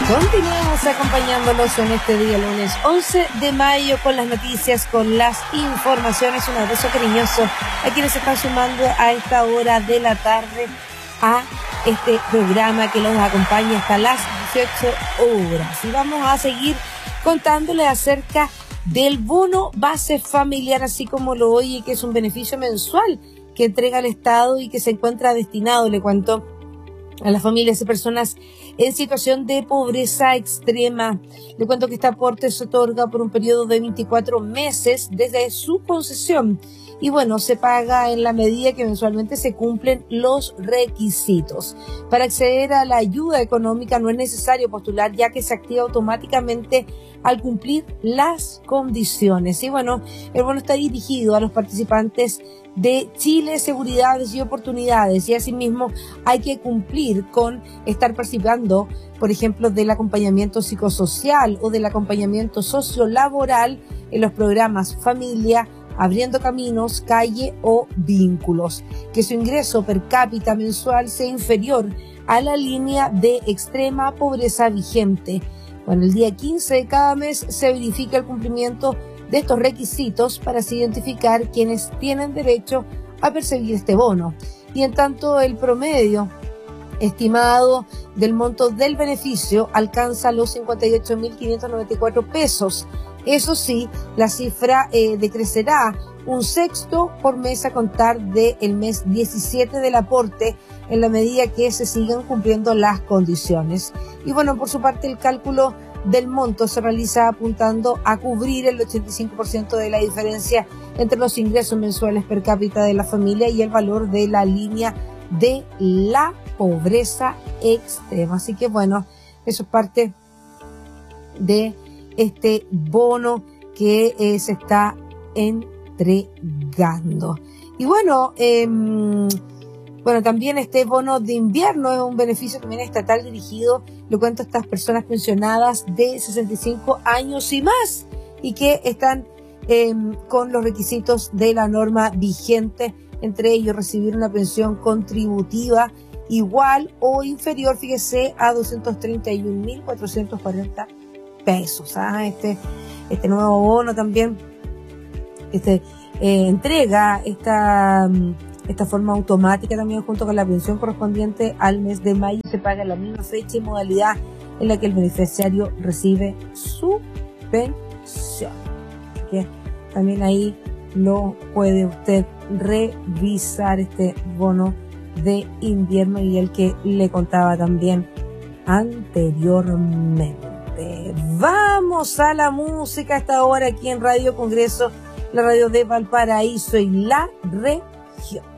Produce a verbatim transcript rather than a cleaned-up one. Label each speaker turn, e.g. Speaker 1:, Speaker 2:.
Speaker 1: Continuamos acompañándolos en este día lunes once de mayo con las noticias, con las informaciones. Un abrazo cariñoso a quienes se están sumando a esta hora de la tarde a este programa que los acompaña hasta las dieciocho horas. Y vamos a seguir contándoles acerca del bono base familiar, así como lo oye, que es un beneficio mensual que entrega el Estado y que se encuentra destinado, le cuento, a las familias y personas en situación de pobreza extrema. Le cuento que este aporte se otorga por un periodo de veinticuatro meses desde su concesión y bueno, se paga en la medida que mensualmente se cumplen los requisitos. Para acceder a la ayuda económica no es necesario postular, ya que se activa automáticamente al cumplir las condiciones. Y bueno, el bono está dirigido a los participantes de Chile Seguridades y Oportunidades, y asimismo hay que cumplir con estar participando, por ejemplo, del acompañamiento psicosocial o del acompañamiento sociolaboral en los programas Familia, Abriendo Caminos, Calle o Vínculos, que su ingreso per cápita mensual sea inferior a la línea de extrema pobreza vigente. Bueno, el día quince de cada mes se verifica el cumplimiento de estos requisitos para así identificar quienes tienen derecho a percibir este bono. Y en tanto, el promedio estimado del monto del beneficio alcanza los cincuenta y ocho mil quinientos noventa y cuatro pesos. Eso sí, la cifra eh, decrecerá un sexto por mes a contar del mes diecisiete del aporte, en la medida que se sigan cumpliendo las condiciones. Y bueno, por su parte, el cálculo del monto se realiza apuntando a cubrir el ochenta y cinco por ciento de la diferencia entre los ingresos mensuales per cápita de la familia y el valor de la línea de la pobreza extrema. Así que bueno, eso es parte de este bono que eh, se está entregando. Y bueno, eh, bueno, también este bono de invierno es un beneficio también estatal dirigido, lo cuento, a estas personas pensionadas de sesenta y cinco años y más y que están eh, con los requisitos de la norma vigente, entre ellos recibir una pensión contributiva igual o inferior, fíjese, a doscientos treinta y un mil cuatrocientos cuarenta pesos. ¿ah? Este, este nuevo bono también este, eh, entrega esta, esta forma automática también junto con la pensión correspondiente al mes de mayo. Se paga en la misma fecha y modalidad en la que el beneficiario recibe su pensión. Así que también ahí lo puede usted revisar, este bono de invierno y el que le contaba también anteriormente. Vamos a la música a esta hora aquí en Radio Congreso, la radio de Valparaíso y la región.